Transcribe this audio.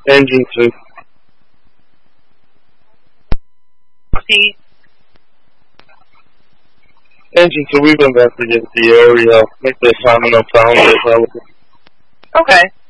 Engine 2. See? Engine 2, we've investigated the area. Make the final found it. Okay.